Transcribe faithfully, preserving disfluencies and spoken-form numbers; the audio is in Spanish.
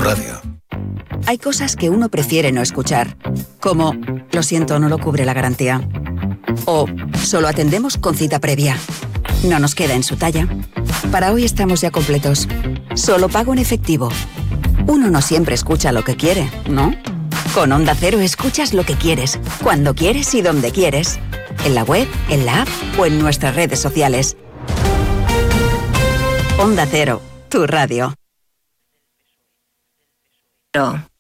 Tu radio. Hay cosas que uno prefiere no escuchar, como lo siento, no lo cubre la garantía. O solo atendemos con cita previa. No nos queda en su talla. Para hoy estamos ya completos. Solo pago en efectivo. Uno no siempre escucha lo que quiere, ¿no? Con Onda Cero escuchas lo que quieres, cuando quieres y donde quieres. En la web, en la app o en nuestras redes sociales. Onda Cero, tu radio. No.